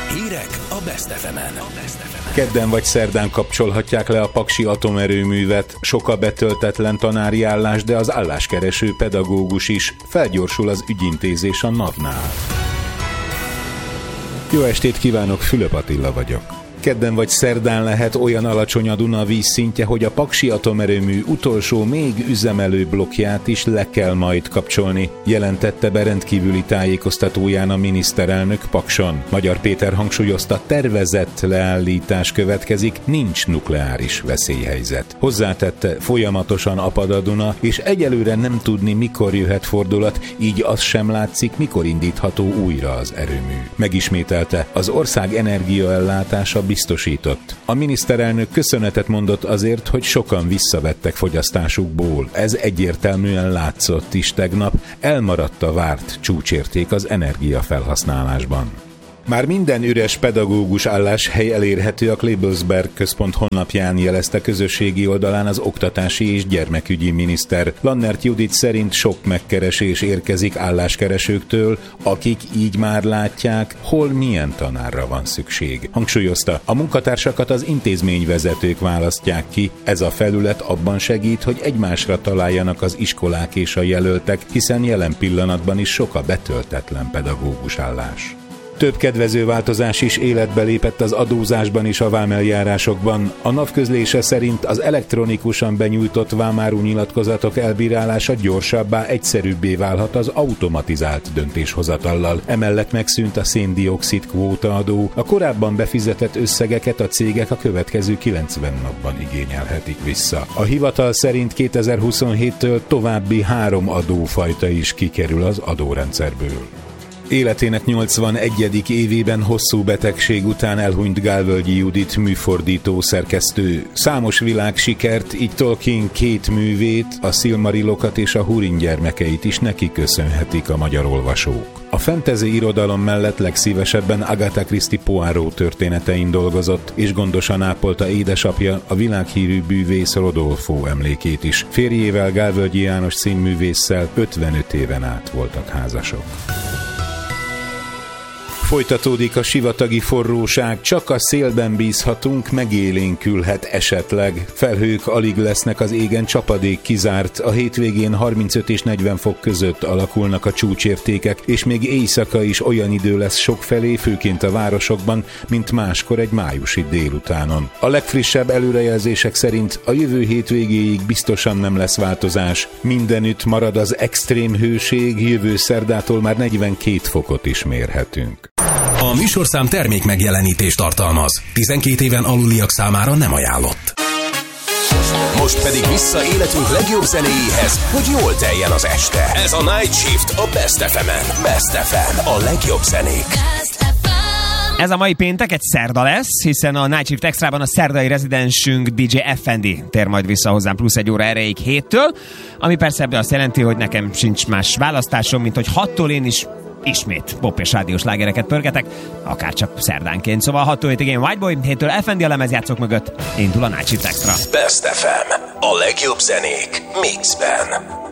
Hírek a Best FM-en. Kedden vagy szerdán kapcsolhatják le a paksi atomerőművet, sok a betöltetlen tanári állás, de az álláskereső pedagógus is. Felgyorsul az ügyintézés a NAV-nál. Jó estét kívánok, Fülöp Attila vagyok. Kedden vagy szerdán lehet olyan alacsony a Duna vízszintje, hogy a paksi atomerőmű utolsó, még üzemelő blokkját is le kell majd kapcsolni, jelentette be rendkívüli tájékoztatóján a miniszterelnök Pakson. Magyar Péter hangsúlyozta, tervezett leállítás következik, nincs nukleáris veszélyhelyzet. Hozzátette, folyamatosan apad a Duna, és egyelőre nem tudni, mikor jöhet fordulat, így az sem látszik, mikor indítható újra az erőmű. Megismételte, az ország energiaellátása biztosított. A miniszterelnök köszönetet mondott azért, hogy sokan visszavettek fogyasztásukból. Ez egyértelműen látszott is tegnap, elmaradt a várt csúcsérték az energiafelhasználásban. Már minden üres pedagógus álláshely elérhető a Klebelsberg Központ honlapján, jelezte közösségi oldalán az oktatási és gyermekügyi miniszter. Lannert Judit szerint sok megkeresés érkezik álláskeresőktől, akik így már látják, hol milyen tanárra van szükség. Hangsúlyozta, a munkatársakat az intézményvezetők választják ki, ez a felület abban segít, hogy egymásra találjanak az iskolák és a jelöltek, hiszen jelen pillanatban is sok a betöltetlen pedagógus állás. Több kedvező változás is életbe lépett az adózásban és a vámeljárásokban. A NAV közlése szerint az elektronikusan benyújtott vámáru nyilatkozatok elbírálása gyorsabbá, egyszerűbbé válhat az automatizált döntéshozatallal. Emellett megszűnt a szén-dioxid kvótaadó. A korábban befizetett összegeket a cégek a következő 90 napban igényelhetik vissza. A hivatal szerint 2027-től további 3 adófajta is kikerül az adórendszerből. Életének 81. évében hosszú betegség után elhunyt Gálvölgyi Judit műfordító szerkesztő. Számos világsikert, így Tolkien 2 művét, a Silmarilokat és a Húrin gyermekeit is neki köszönhetik a magyar olvasók. A fantasy irodalom mellett legszívesebben Agatha Christie Poirot történetein dolgozott, és gondosan ápolta édesapja, a világhírű bűvész Rodolfo emlékét is. Férjével, Gálvölgyi János színművésszel 55 éven át voltak házasok. Folytatódik a sivatagi forróság, csak a szélben bízhatunk, megélénkülhet esetleg. Felhők alig lesznek az égen, csapadék kizárt, a hétvégén 35 és 40 fok között alakulnak a csúcsértékek, és még éjszaka is olyan idő lesz sokfelé, főként a városokban, mint máskor egy májusi délutánon. A legfrissebb előrejelzések szerint a jövő hétvégéig biztosan nem lesz változás. Mindenütt marad az extrém hőség, jövő szerdától már 42 fokot is mérhetünk. A műsorszám termék megjelenítést tartalmaz. 12 éven aluliak számára nem ajánlott. Most pedig vissza életünk legjobb zenéjéhez, hogy jól teljen az este. Ez a Night Shift a Best FM-en. Best FM, a legjobb zenék. Ez a mai péntek egy szerda lesz, hiszen a Night Shift Extrában a szerdai rezidensünk DJ Effendi tér majd vissza hozzám plusz 1 óra erejéig 7-től, ami persze ebben azt jelenti, hogy nekem sincs más választásom, mint hogy 6-tól én is ismét pop és rádiós slágereket pörgetek, akár csak szerdánként. Szóval 6-tól 7-ig én Whiteboy, 7-től Effendi a lemezjátszók mögött indul a Night Shift Extra. Best FM, a legjobb zenék mixben.